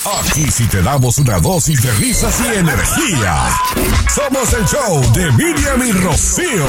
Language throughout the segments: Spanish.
Aquí sí te damos una dosis de risas y energía. Somos el show de Miriam y Rocío.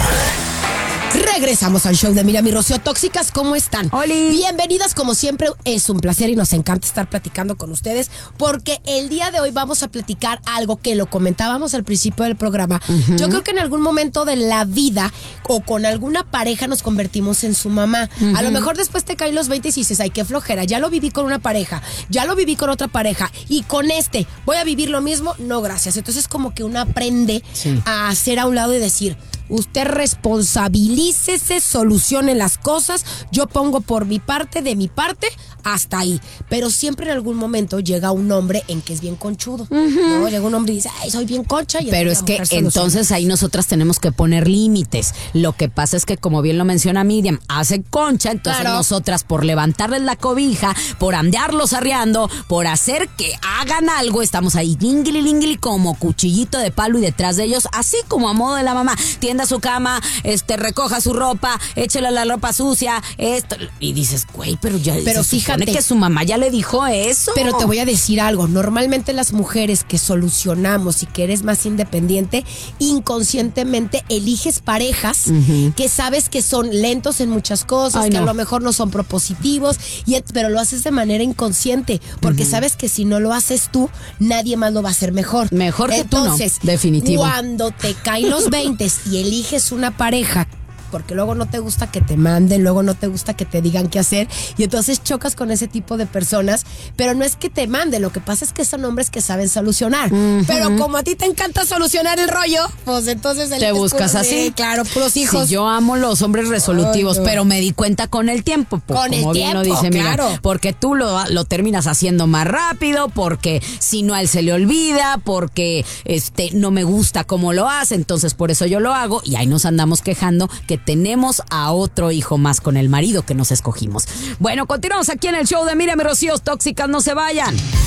Regresamos al show de Miriam y Rocío. Tóxicas, ¿cómo están? ¡Holi! Bienvenidas, como siempre, es un placer y nos encanta estar platicando con ustedes porque el día de hoy vamos a platicar algo que lo comentábamos al principio del programa. Yo creo que en algún momento de la vida o con alguna pareja nos convertimos en su mamá. A lo mejor después te caen los 20 y dices, ay, qué flojera, ya lo viví con una pareja, ya lo viví con otra pareja y con voy a vivir lo mismo. No, gracias. Entonces como que uno aprende a hacer a un lado y decir, usted responsabilícese, solucione las cosas, yo pongo por mi parte, de mi parte, hasta ahí. Pero siempre en algún momento llega un hombre en que es bien conchudo, ¿no? Llega un hombre y dice, ay, soy bien concha. Y pero es que entonces ahí nosotras tenemos que poner límites. Lo que pasa es que, como bien lo menciona Miriam, hace concha, entonces claro, nosotras por levantarles la cobija, por andarlos arreando, por hacer que hagan algo, estamos ahí lingli como cuchillito de palo y detrás de ellos, así como a modo de la mamá. Tienda su cama, recoja su ropa, échele la ropa sucia, esto, y dices, güey, pero fíjate que su mamá ya le dijo eso. Pero te voy a decir algo, normalmente las mujeres que solucionamos y que eres más independiente, inconscientemente eliges parejas que sabes que son lentos en muchas cosas, que a lo mejor no son propositivos, pero lo haces de manera inconsciente, porque sabes que si no lo haces tú, nadie más lo va a hacer mejor. Mejor que entonces, tú no, definitivo. Cuando te caen los 20 y eliges una pareja, porque luego no te gusta que te manden, luego no te gusta que te digan qué hacer, y entonces chocas con ese tipo de personas, pero no es que te manden, lo que pasa es que son hombres que saben solucionar, pero como a ti te encanta solucionar el rollo, pues entonces te buscas así. Claro, puros hijos. Sí, yo amo los hombres resolutivos, pero me di cuenta con el tiempo, como bien lo dice, claro. Mira, porque tú lo terminas haciendo más rápido, porque si no a él se le olvida, porque no me gusta cómo lo hace, entonces por eso yo lo hago, y ahí nos andamos quejando que tenemos a otro hijo más con el marido que nos escogimos. Bueno, continuamos aquí en el show de Miriam y Rocío. Tóxicas, no se vayan.